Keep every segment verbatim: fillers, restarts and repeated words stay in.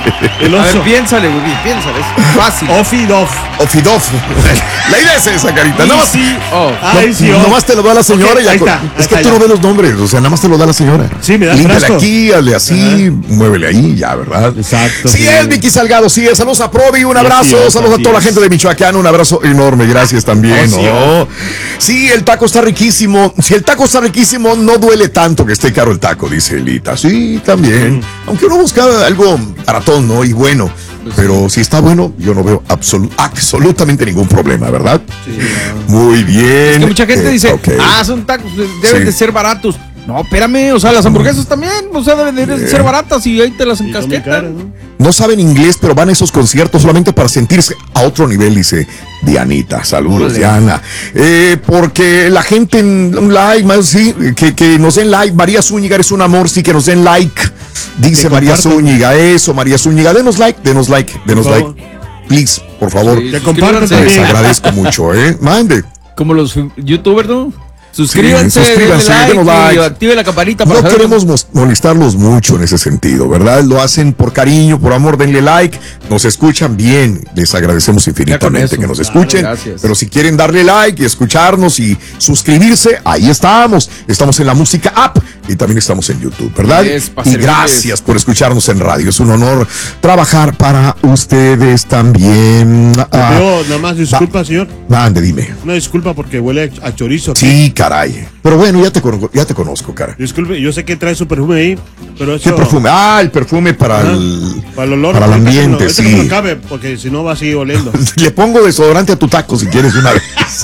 El A oso. ver, piénsale, güey, piénsale. Es fácil. Off y doff. Off y doff. La idea es esa, Carita. Nada más, Easy off. Ah, no, easy off. nomás te lo da la señora. Ok, y ya ahí con- está, ahí es que está tú ya. no ves los nombres, o sea, nada más te lo da la señora. Sí, me da el Límpiale frasco. aquí, hazle así, Ajá. muévele ahí, ya, ¿verdad? Exacto, Sí, sí. es Vicky Salgado, sí, es. Saludos a Provi, un abrazo. Así es, Saludos a así toda la es. gente de Michoacán, un abrazo enorme. Gracias también. Oh, sí, ¿no? Sí, el taco está riquísimo. Si el taco está riquísimo, no duele tanto que esté caro el taco, dice Elita. Sí, también. Aunque uno busca algo baratón, ¿no? Y bueno. Pero si está bueno, yo no veo absolu- absolutamente ningún problema, ¿verdad? Sí, Muy bien. Es que mucha gente Eh, dice, ok. ah, son tacos, deben Sí. de ser baratos. No, espérame, o sea, las hamburguesas también, o sea, deben de Sí. ser baratas y ahí te las Y son muy caras, encasquetan. ¿no? No saben inglés, pero van a esos conciertos solamente para sentirse a otro nivel, dice Dianita. Saludos, Órale. Diana. Eh, porque la gente en un like, más sí, que, que nos den like. María Zúñiga, eres un amor, sí, que nos den like. Dice Que María compartan. Zúñiga, eso, María Zúñiga. Denos like, denos like, denos Por like. favor. Please, por favor. Sí, Que compartan suscríbanse. Les también. agradezco mucho, ¿eh? Mande. Como los youtubers, ¿no? Suscríbanse, Sí, suscríbanse, denle like, denos like. y active la campanita No para saber- queremos mos- molestarlos mucho en ese sentido, ¿verdad? Lo hacen por cariño, por amor, denle like, nos escuchan bien, les agradecemos infinitamente eso. que nos Claro, escuchen, gracias. pero si quieren darle like y escucharnos y suscribirse, ahí estamos, estamos en la música app y también estamos en YouTube, ¿verdad? Yes, pa' y servirles. gracias por escucharnos en radio, es un honor trabajar para ustedes también. Ah, Yo, nada más, disculpa, señor. mande, dime. Una disculpa porque huele a chorizo. Sí, caray, pero bueno, ya te, conozco- ya te conozco, cara. Disculpe, yo sé que trae su perfume ahí, pero eso... ¿Qué perfume? Ah, el perfume para Ajá. el, Para el olor. para el ahorita que ambiente, no- ahorita que no sí. cabe, porque si no va a seguir oliendo. Le pongo desodorante a tu taco si quieres una vez.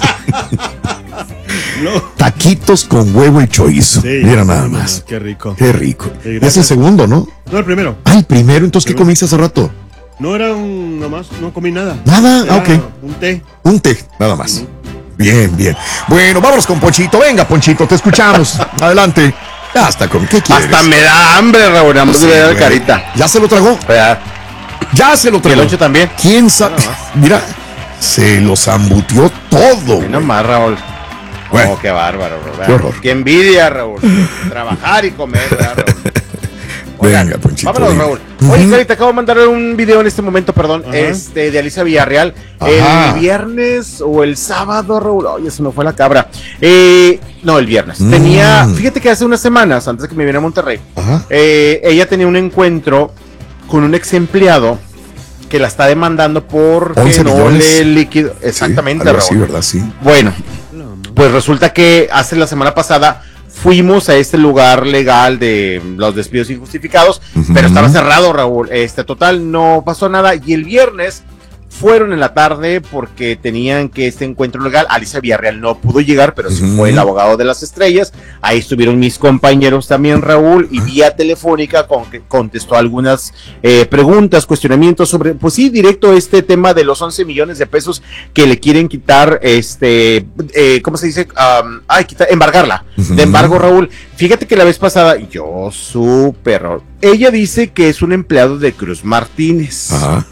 No. Taquitos con huevo y chorizo. Sí. Mira nada más. Qué rico. Qué rico. Sí, Es el gracias. segundo, ¿no? No, el primero. Ah, el primero. Entonces, ¿qué comiste hace rato? No era un... Nada más, no comí nada. Nada. Era Ah, ok. un té. Un té, nada más. Bien, bien. Bueno, vámonos con Ponchito. Venga, Ponchito, te escuchamos. Adelante. Ya está con. ¿Qué quieres? Hasta me da hambre, Raúl. Hambre Sí, de ver güey. carita. Ya se lo tragó. O sea, Ya se lo y el tragó. ocho también. ¿Quién sabe? Mira, se lo zambutió todo. Y güey. nomás, Raúl. Bueno. Oh, qué bárbaro, ¿verdad? Qué horror. Qué envidia, Raúl. Trabajar y comer, ¿verdad, Raúl? Oigan, Venga, Ponchito. vámonos, dime. Raúl. Oye, Ujú. Carita, acabo de mandar un video en este momento, perdón, Ajá. este, de Alicia Villarreal. Ajá. El viernes o el sábado, Raúl. Oye, se me fue la cabra. Eh, no, el viernes. Mm. Tenía, fíjate que hace unas semanas, antes de que me viniera a Monterrey, Ajá. eh, ella tenía un encuentro con un ex empleado que la está demandando porque once no millones. le liquido. Exactamente, Sí, algo así, Raúl. ¿verdad? Sí. Bueno, pues resulta que hace la semana pasada fuimos a este lugar legal de los despidos injustificados, Ujú. pero estaba cerrado, Raúl. Este, total, no pasó nada. Y el viernes fueron en la tarde porque tenían que este encuentro legal. Alicia Villarreal no pudo llegar, pero sí Ujú. fue el abogado de las estrellas. Ahí estuvieron mis compañeros también, Raúl, y vía telefónica con, que contestó algunas eh, preguntas, cuestionamientos sobre, pues sí, directo este tema de los once millones de pesos que le quieren quitar, este, eh, ¿cómo se dice? Um, ay, quitar, embargarla. Ujú. De embargo, Raúl, fíjate que la vez pasada, yo supe, Raúl, ella dice que es un empleado de Cruz Martínez. Ajá.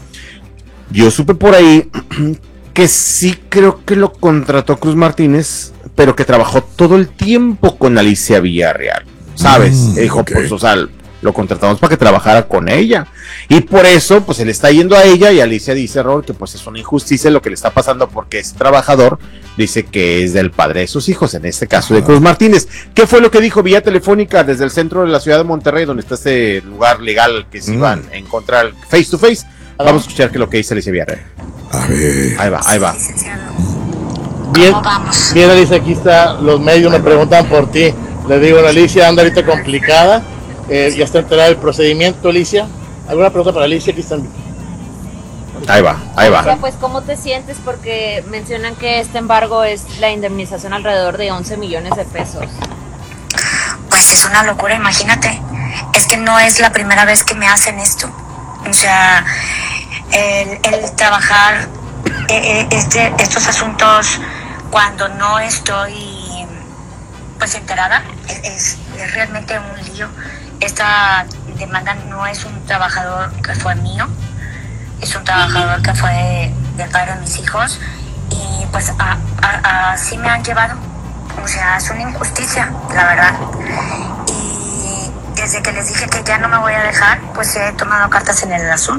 Yo supe por ahí que sí creo que lo contrató Cruz Martínez, pero que trabajó todo el tiempo con Alicia Villarreal, ¿sabes? Mm, Dijo, ok. pues, o sea, lo contratamos para que trabajara con ella. Y por eso, pues, él está yendo a ella y Alicia dice, Raúl, que pues es una injusticia lo que le está pasando porque ese trabajador dice que es del padre de sus hijos, en este caso de Cruz Martínez. ¿Qué fue lo que dijo vía telefónica desde el centro de la ciudad de Monterrey, donde está este lugar legal que se Mm. iban a encontrar face to face? Vamos a escuchar qué es lo que dice Alicia Villarreal. A ver. Ahí va, ahí va. Bien, ¿Cómo vamos? bien, Alicia, aquí está, los medios me preguntan por ti. Le digo, Alicia anda ahorita complicada, eh, ya está enterada del procedimiento, Alicia. ¿Alguna pregunta para Alicia? Aquí están. Ahí va, ahí O sea, va. pues, ¿cómo te sientes? Porque mencionan que este embargo es la indemnización alrededor de once millones de pesos. Pues es una locura, imagínate. Es que no es la primera vez que me hacen esto. O sea, el, el trabajar eh, eh, este, estos asuntos cuando no estoy pues enterada es, es realmente un lío. Esta demanda no es un trabajador que fue mío, es un trabajador que fue del padre de mis hijos y pues a- a- así me han llevado. O sea, es una injusticia, la verdad. Y desde que les dije que ya no me voy a dejar, pues he tomado cartas en el asunto.